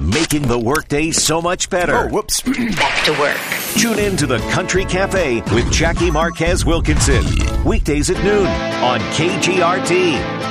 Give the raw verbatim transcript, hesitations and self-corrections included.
making the workday so much better. Oh, whoops. Back to work. Tune in to the Country Cafe with Jackie Marquez Wilkinson. Weekdays at noon on K G R T.